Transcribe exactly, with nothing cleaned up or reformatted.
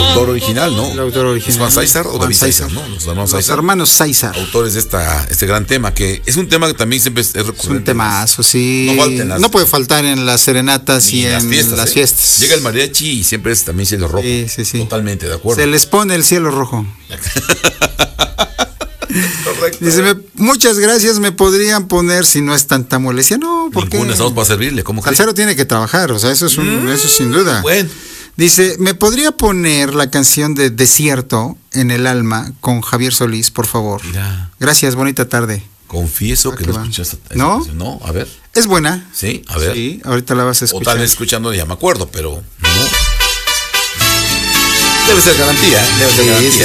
autor original, ¿no? El autor original. ¿Es Juan Sáizar o Juan David Sáizar. Sáizar, no? Los hermanos Los Sáizar, hermanos Sáizar. autores de esta, este gran tema, que es un tema que también siempre es recurrente. Es un temazo, sí. No falta en las- No puede faltar en las serenatas y en en las fiestas. las ¿eh? fiestas. Llega el mariachi y siempre es también cielo rojo. Sí, sí, sí. Totalmente, de acuerdo. Se les pone el cielo rojo. Correcto. Dice, me- muchas gracias, me podrían poner si no es tanta molestia. No, porque Ninguna, estamos para servirle. ¿Cómo crees? Calcero tiene que trabajar, o sea, eso es un, eso sin duda. Bueno. Dice, ¿me podría poner la canción de Desierto en el alma con Javier Solís, por favor? Mira. Gracias, bonita tarde. Confieso Ah, que qué no va. escuchaste. esa ¿No? canción. No, a ver. Es buena. Sí, a ver. Sí, ahorita la vas a O escuchar. tal vez escuchando ya me acuerdo, pero no. Debe ser garantía, ¿eh? Debe ser Sí, garantía. sí,